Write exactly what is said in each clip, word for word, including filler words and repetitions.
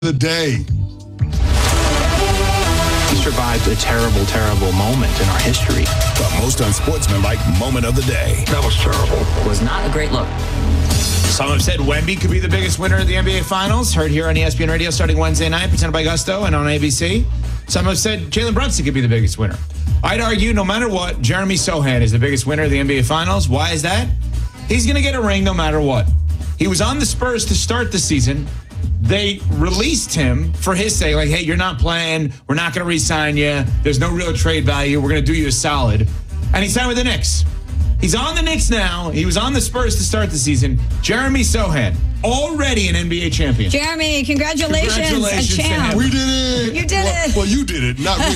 the day. He survived a terrible, terrible moment in our history. The most unsportsmanlike moment of the day. That was terrible. It was not a great look. Some have said Wemby could be the biggest winner of the N B A Finals. Heard here on E S P N Radio starting Wednesday night, presented by Gusto and on A B C. Some have said Jalen Brunson could be the biggest winner. I'd argue no matter what, Jeremy Sohan is the biggest winner of the N B A Finals. Why is that? He's going to get a ring no matter what. He was on the Spurs to start the season. They released him for his sake, like, hey, you're not playing. We're not going to re-sign you. There's no real trade value. We're going to do you a solid. And he signed with the Knicks. He's on the Knicks now. He was on the Spurs to start the season. Jeremy Sohan, already an N B A champion. Jeremy, congratulations, Congratulations a champ. We did it. You did well, it. Well, you did it, not me.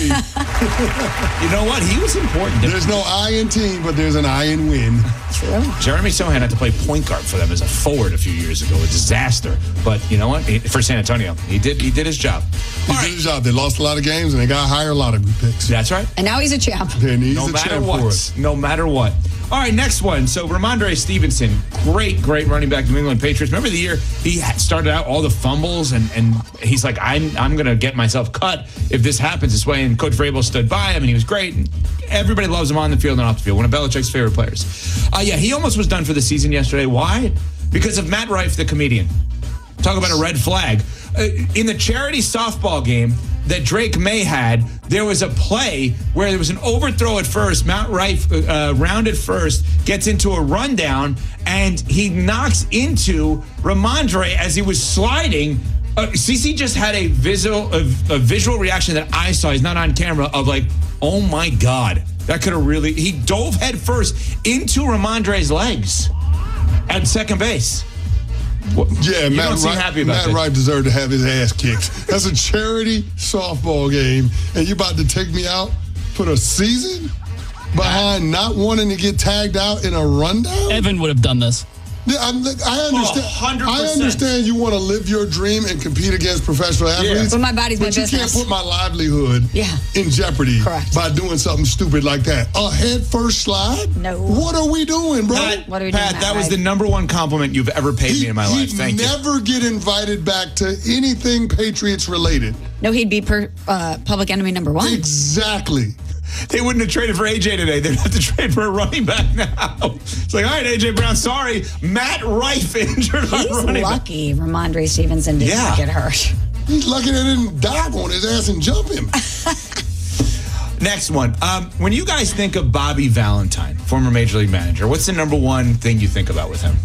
You know what? He was important. There's no I in team, but there's an I in win. True. Jeremy Sohan had to play point guard for them as a forward a few years ago. A disaster. But you know what? He, for San Antonio, he did he did his job. He All did right. his job. They lost a lot of games, and they got higher lottery picks. That's right. And now he's a champ. And he's No a matter champ what. for us. No matter what. All right, next one. So Ramondre Stevenson, great, great running back, New England Patriots. Remember the year he had started out all the fumbles, and, and he's like, I'm I'm going to get myself cut if this happens this way. And Coach Vrabel stood by him, and he was great. And everybody loves him on the field and off the field. One of Belichick's favorite players. Uh, yeah, he almost was done for the season yesterday. Why? Because of Matt Rife, the comedian. Talk about a red flag. Uh, in the charity softball game that Drake May had, there was a play where there was an overthrow at first. Matt Rife uh, rounded first, gets into a rundown, and he knocks into Ramondre as he was sliding. Uh, C C just had a visual, a, a visual reaction that I saw. He's not on camera of like, oh my God, that could have really. He dove head first into Ramondre's legs at second base. Well, Yeah, you Matt don't seem Rife, happy about Matt this. Rife deserved to have his ass kicked. That's a charity softball game, and you about to take me out for the season behind not wanting to get tagged out in a rundown? Evan would have done this. Yeah, I'm, I understand. Oh, one hundred I percent. understand you want to live your dream and compete against professional athletes. But my body's my but you business. can't put my livelihood Yeah. in jeopardy Correct. by doing something stupid like that. A head first slide? No. What are we doing, bro? Pat, What are we doing, Pat, Matt that was Rife? the number one compliment you've ever paid me in my life. he'd Thank you. never get invited back to anything Patriots related. No, he'd be per, uh, public enemy number one. Exactly. They wouldn't have traded for A J today. They'd have to trade for a running back now. It's like, all right, A J Brown, sorry. Matt Rife injured our He's running back. lucky Ramondre Stevenson did Yeah. not get hurt. He's lucky they didn't dive on his ass and jump him. Next one. Um, when you guys think of Bobby Valentine, former Major League manager, what's the number one thing you think about with him?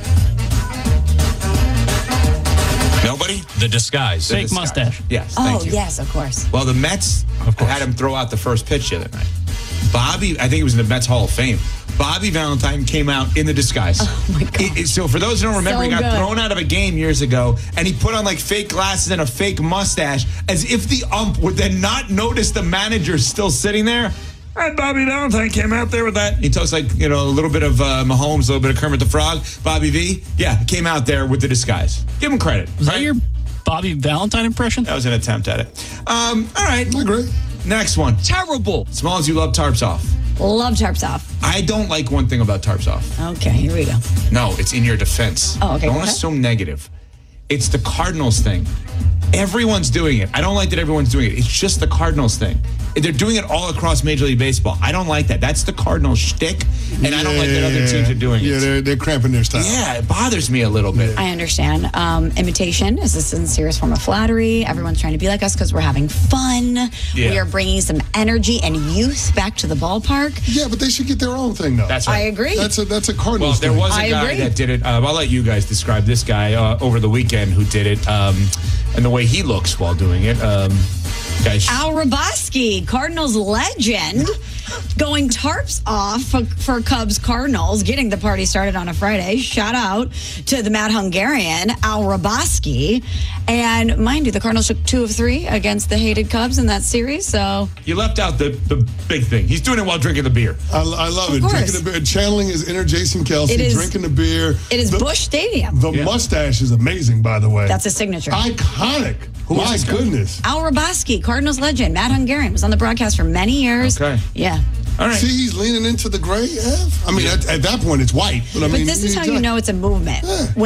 Nobody? The disguise. The Fake disguise. mustache. Yes, Oh, thank you. yes, of course. Well, the Mets had him throw out the first pitch the other night. Bobby, I think it was in the Mets Hall of Fame. Bobby Valentine came out in the disguise. Oh, my God. It- it- so for those who don't remember, So he got good. thrown out of a game years ago, and he put on like fake glasses and a fake mustache, as if the ump would then not notice the manager still sitting there. And Bobby Valentine came out there with that. He talks like, you know, a little bit of uh, Mahomes, a little bit of Kermit the Frog. Bobby V, yeah, came out there with the disguise. Give him credit. Was right? that your Bobby Valentine impression? That was an attempt at it. Um, all right. I agree. Next one. Terrible. Small as you love tarps off. Love tarps off. I don't like one thing about tarps off. Okay, here we go. No, it's in your defense. Oh, okay, Don't go ahead. assume negative. It's the Cardinals thing. Everyone's doing it. I don't like that everyone's doing it. It's just the Cardinals thing. They're doing it all across Major League Baseball. I don't like that. That's the Cardinals shtick, and I don't like that other teams are doing yeah, it. Yeah, they're, they're cramping their style. Yeah, it bothers me a little bit. I understand. Um, imitation is a sincerest form of flattery. Everyone's trying to be like us because we're having fun. Yeah. We are bringing some energy and youth back to the ballpark. Yeah, but they should get their own thing, though. That's I right. agree. That's a that's a Well, Cardinals there thing. was a I guy agree. that did it. Uh, I'll let you guys describe this guy uh, over the weekend who did it, um, and the way he looks while doing it. Um, guys, Al Raboski, Cardinals legend, going tarps off for, for Cubs Cardinals, getting the party started on a Friday. Shout out to the Mad Hungarian, Al Raboski. And mind you, the Cardinals took two of three against the hated Cubs in that series. So you left out the, the big thing. He's doing it while drinking the beer. I, I love Of it. course. Drinking the beer, channeling his inner Jason Kelsey, It is- drinking the beer. it is the, Busch Stadium. The Yeah. mustache is amazing, by the way. That's a signature. iconic. Who is My this guy? goodness. Al Raboski, Cardinals legend, Matt Hungarian, was on the broadcast for many years. Okay. Yeah. All right. See, he's leaning into the gray, Ev? I mean, at, at that point, it's white. But, I But mean, this is how you exactly. know it's a movement. Yeah. When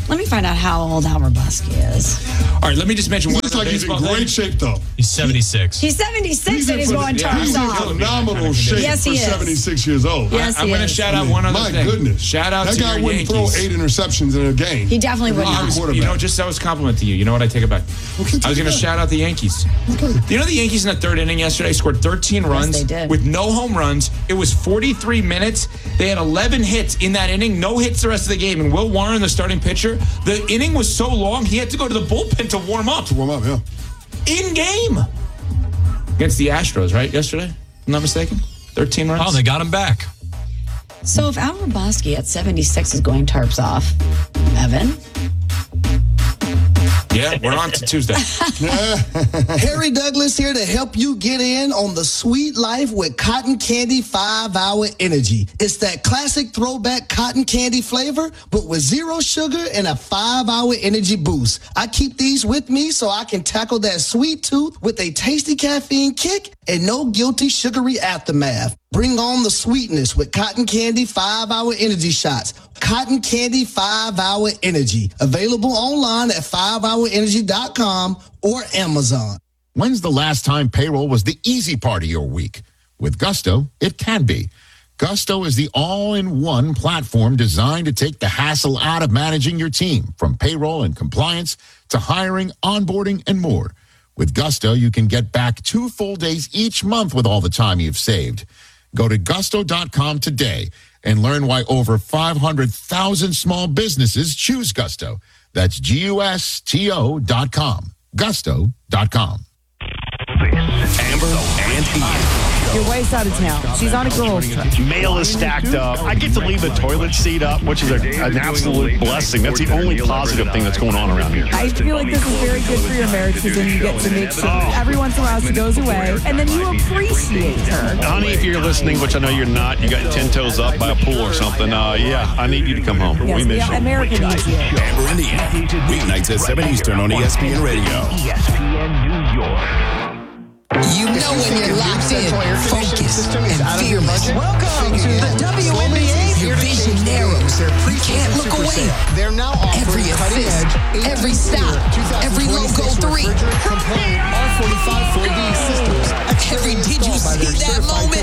Let me find out how old Al Robusky is. All right, let me just mention He one looks other like he's in baseball great thing. shape, though. He's seventy-six. He's seventy-six He's and in he's phen- going yeah, terms He's in off. phenomenal shape Yes, for he is. seventy-six years old. Yes, I'm he going to is. shout out one other My thing. goodness. Shout out that to guy your wouldn't Yankees. throw eight interceptions in a game. He definitely would He's a not. quarterback. You know, just that was a compliment to you. You know what? I take it back. Okay, take I was it going to back. shout out the Yankees. Okay. You know, the Yankees in the third inning yesterday scored thirteen runs they did. with no home runs. It was forty-three minutes. They had eleven hits in that inning, no hits the rest of the game. And Will Warren, the starting pitcher, the inning was so long, he had to go to the bullpen to warm up. Warm up, yeah. In game. Against the Astros, right, yesterday? If I'm not mistaken. thirteen runs. Oh, they got him back. So if Al Robusky at seventy-six is going tarps off, Evan? Yeah, we're on to Tuesday. Harry Douglas here to help you get in on the sweet life with Cotton Candy five hour Energy. It's that classic throwback cotton candy flavor, but with zero sugar and a five hour energy boost. I keep these with me so I can tackle that sweet tooth with a tasty caffeine kick and no guilty sugary aftermath. Bring on the sweetness with Cotton Candy five hour Energy shots. Cotton Candy five hour Energy. Available online at five hour energy dot com or Amazon. When's the last time payroll was the easy part of your week? With Gusto, it can be. Gusto is the all-in-one platform designed to take the hassle out of managing your team, from payroll and compliance to hiring, onboarding, and more. With Gusto, you can get back two full days each month with all the time you've saved. Go to gusto dot com today and learn why over five hundred thousand small businesses choose Gusto. That's G U S T O dot com. gusto dot com. Amber and Ian. You're way out of town. She's on a girl's trip. Mail is stacked up. I get to leave the toilet seat up, which is a, an absolute blessing. That's the only positive thing that's going on around here. I feel like this is very good for your marriage because then you get to make sure every once in a while she goes away and then you appreciate her. Honey, if you're listening, which I know you're not, you got ten toes up by a pool or something, uh, yeah, I need you to come home. Yes, we miss yeah, you. America needs you. Amber and Ian. Weeknights at seven Eastern on E S P N Radio. E S P N New York. You know when you're locked in, focused, and fearless. Welcome to the W N B A. Your vision narrows. You can't look away. They're now Every assist, every stop, every logo three. R forty-five four D systems. Every did you see that moment?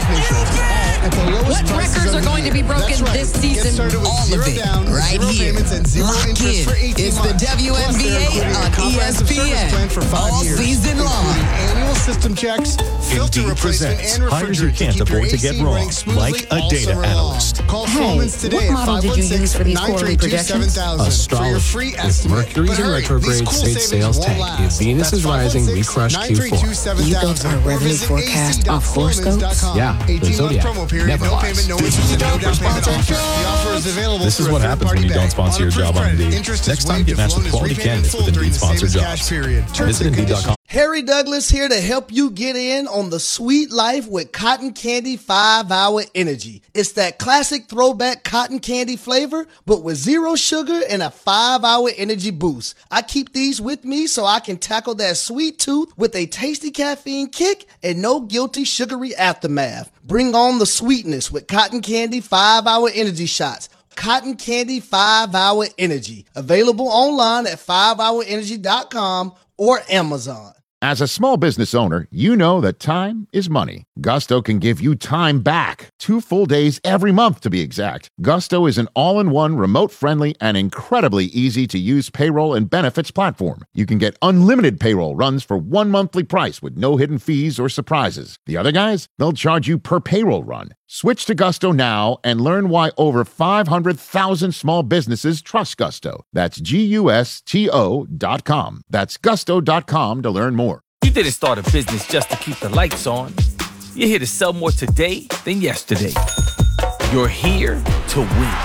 What records are going to be broken this season? All of it, right here. Lock in. It's the W N B A on E S P N. All season long. Annual system checks, filter Indeed replacement, presents and hires you refrigerant to can't keep your afford to A C get wrong, running smoothly like a all data summer long. analyst. Call Hey, Froman's today what at model did you use for these quarterly projections? Astrology. free If estimate. Mercury's But in hurry, retrograde, these cool say savings sales won't tank. last. If Venus That's is rising, we crush Q four. You built our revenue forecast off horoscopes? Yeah, the Zodiac. Never no lies. payment, no interest, and no down payment offer. The offer is available This is through what a happens third-party when you don't bank. sponsor your On job on approved Indeed. credit, interest Next is time, waived get if matched loan with is quality repaid in candidates full with during Indeed the same sponsored as cash jobs. period. Terms Visit and Indeed dot com. Harry Douglas here to help you get in on the sweet life with Cotton Candy five hour Energy. It's that classic throwback cotton candy flavor, but with zero sugar and a five hour energy boost. I keep these with me so I can tackle that sweet tooth with a tasty caffeine kick and no guilty sugary aftermath. Bring on the sweetness with Cotton Candy five hour Energy shots. Cotton Candy five hour Energy. Available online at five hour energy dot com or Amazon. As a small business owner, you know that time is money. Gusto can give you time back. Two full days every month, to be exact. Gusto is an all-in-one, remote-friendly, and incredibly easy-to-use payroll and benefits platform. You can get unlimited payroll runs for one monthly price with no hidden fees or surprises. The other guys, they'll charge you per payroll run. Switch to Gusto now and learn why over five hundred thousand small businesses trust Gusto. That's G U S T O dot com. That's gusto dot com to learn more. You didn't start a business just to keep the lights on. You're here to sell more today than yesterday. You're here to win.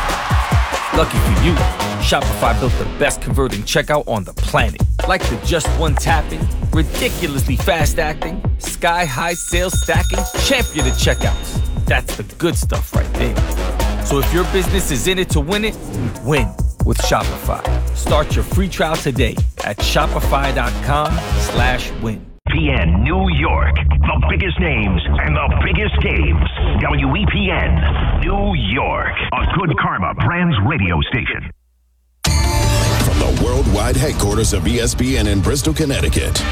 Lucky for you, Shopify built the best converting checkout on the planet. Like the just one tapping, ridiculously fast acting, sky-high sales stacking, champion of checkouts. That's the good stuff right there. So if your business is in it to win it, win with Shopify. Start your free trial today at shopify.com slash win. P N New York, the biggest names and the biggest games. W E P N New York, a Good Karma Brands radio station. From the worldwide headquarters of E S P N in Bristol, Connecticut,